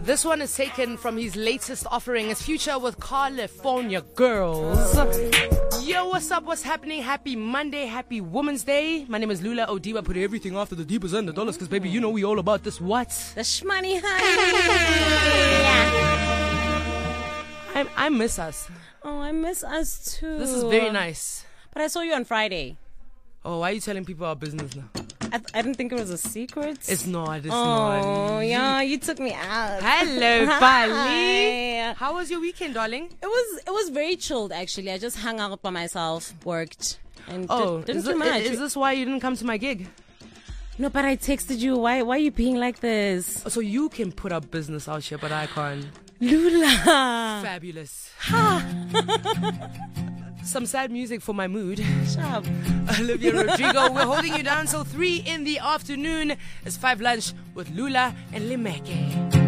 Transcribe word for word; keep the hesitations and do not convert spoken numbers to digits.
This one is taken from his latest offering, his Future with California Girls. Yo, what's up? What's happening? Happy Monday, happy Women's Day. My name is Lula Odiba. Put everything after the deepest and the dollars, because baby, you know we all about this. What? The shmoney, honey. I, I miss us. Oh, I miss us too. This is very nice. But I saw you on Friday. Oh, why are you telling people our business now? I, th- I didn't think it was a secret. It's not. It's oh, not. Oh, yeah, you took me out. Hello, Hi. Bali. How was your weekend, darling? It was it was very chilled, actually. I just hung out by myself, worked, and oh, did, didn't is, do it, much. is this why you didn't come to my gig? No, but I texted you. Why Why are you being like this? So you can put up business out here, but I can't. Lula. Fabulous. Some sad music for my mood. Shut up. Olivia Rodrigo, we're holding you down till three in the afternoon. It's five lunch with Lula and Limeke.